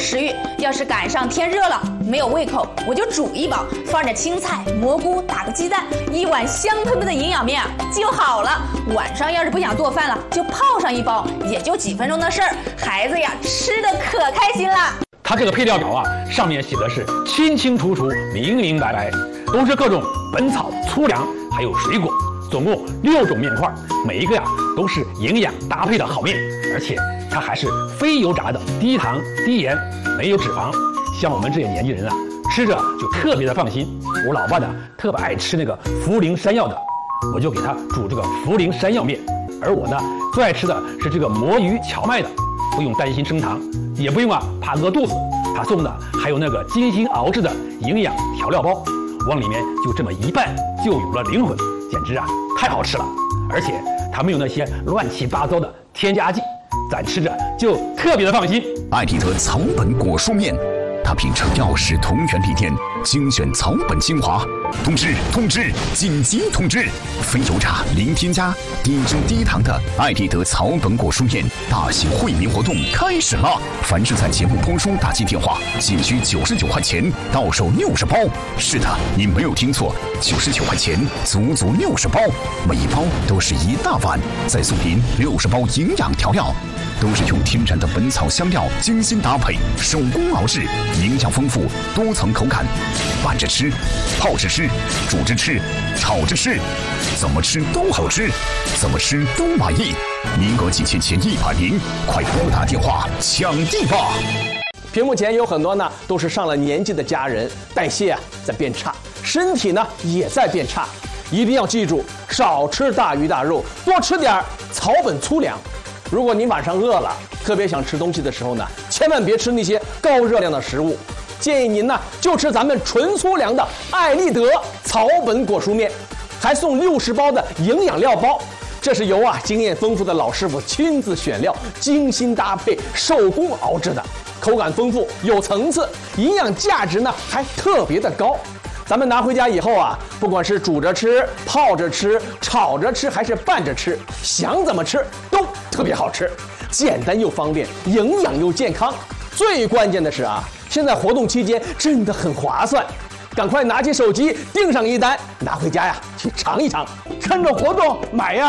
食欲。要是赶上天热了，没有胃口，我就煮一包，放点青菜、蘑菇，打个鸡蛋，一碗香喷喷的营养面就好了。晚上要是不想做饭了，就泡上一包，也就几分钟的事儿。孩子呀，吃的可开心了。 它这个配料表啊，上面写的是清清楚楚、明明白白，都是各种本草、粗粮，还有水果，总共6种面块，每一个呀都是营养搭配的好面，而且它还是非油炸的，低糖、低盐，没有脂肪。像我们这些年轻人啊，吃着就特别的放心。我老爸呢特别爱吃那个茯苓山药的，我就给他煮这个茯苓山药面。而我呢最爱吃的是这个魔芋荞麦的，不用担心升糖，也不用怕饿肚子。他送的还有那个精心熬制的营养调料包，往里面就这么一拌，就有了灵魂，简直太好吃了。而且它没有那些乱七八糟的添加剂，咱吃着就特别的放心。 艾迪德草本果蔬面，它秉承药师同源理念，精选草本精华。通知！紧急通知！非油炸、零添加、低脂低糖的艾迪德草本果蔬面大型惠民活动开始了！凡是在节目播出打进电话，仅需99块钱，到手60包。是的，你没有听错，99块钱，足足60包，每一包都是一大碗，再送您60包营养调料。都是用天然的本草香料精心搭配，手工熬制，营养丰富，多层口感。拌着吃，泡着吃，煮着吃，炒着吃，怎么吃都好吃，怎么吃都满意。名额仅限前100名，快拨打电话抢地吧！ 屏幕前有很多呢，都是上了年纪的家人，代谢在变差，身体呢也在变差。一定要记住，少吃大鱼大肉，多吃点草本粗粮。如果您晚上饿了，特别想吃东西的时候呢，千万别吃那些高热量的食物，建议您呢就吃咱们纯粗粮的艾立德草本果蔬面，还送60包的营养料包。这是由经验丰富的老师傅亲自选料，精心搭配，手工熬制的，口感丰富，有层次，营养价值呢还特别的高。咱们拿回家以后不管是煮着吃、泡着吃、炒着吃，还是拌着吃，想怎么吃都特别好吃，简单又方便，营养又健康。最关键的是现在活动期间真的很划算，赶快拿起手机订上一单，拿回家去尝一尝。 趁着活动买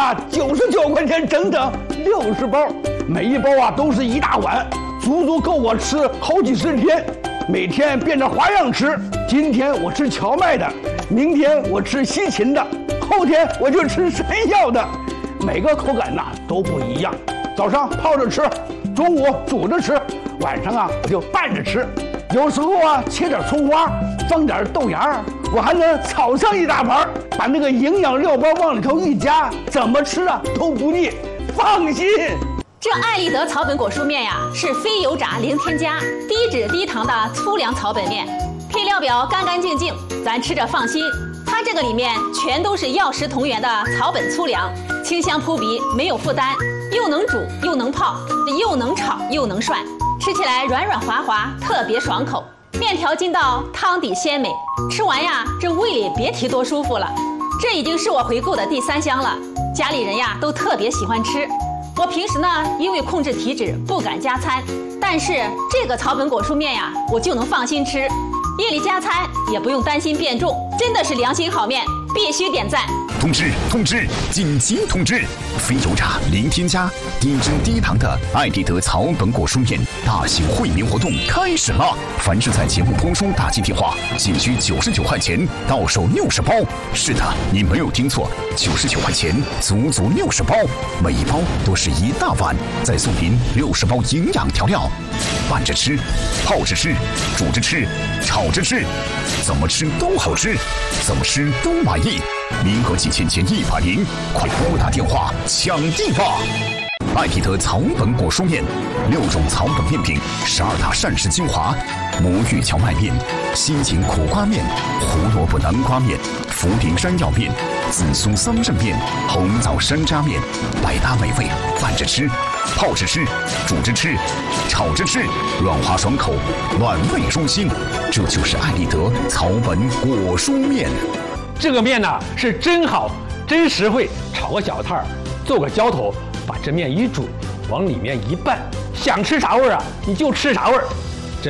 99块钱，整整60包，每一包都是一大碗，足足够我吃好几十天。每天变着花样吃，今天我吃荞麦的，明天我吃西芹的，后天我就吃山药的，每个口感都不一样。早上泡着吃，中午煮着吃，晚上我就拌着吃。有时候切点葱花，放点豆芽，我还能炒上一大盘，把那个营养料包往里头一加，怎么吃都不腻，放心。 这艾立德草本果蔬面是非油炸、零添加、低脂低糖的粗粮草本面，配料表干干净净，咱吃着放心。它这个里面全都是药食同源的草本粗粮，清香扑鼻，没有负担，又能煮又能泡，又能炒又能涮，吃起来软软滑滑，特别爽口。面条筋道，汤底鲜美，吃完这胃里别提多舒服了。这已经是我回购的第3箱了，家里人都特别喜欢吃。我平时呢，因为控制体脂不敢加餐，但是这个草本果蔬面我就能放心吃，夜里加餐也不用担心变重，真的是良心好面，必须点赞。 通知！紧急通知！非油炸、零添加、低脂低糖的艾立德草本果蔬面大型惠民活动开始了！凡是在节目播出打进电话，仅需99块钱，到手60包。是的，你没有听错，99块钱，足足60包，每一包都是一大碗，再送您60包营养调料。拌着吃，泡着吃，煮着吃，炒着吃，怎么吃都好吃，怎么吃都满意。名额仅限前100名，快拨打电话抢地吧！艾立德草本果蔬面，6种草本面品，12大膳食精华：魔芋荞麦面、西芹苦瓜面、胡萝卜南瓜面、茯苓山药面、紫苏桑葚面、红枣山楂面，百搭美味，拌着吃，泡着吃，煮着吃，炒着吃，软滑爽口，暖胃舒心。这就是艾立德草本果蔬面。 这个面是真好，真实惠，炒个小菜儿，做个浇头，把这面一煮，往里面一拌，想吃啥味儿你就吃啥味儿。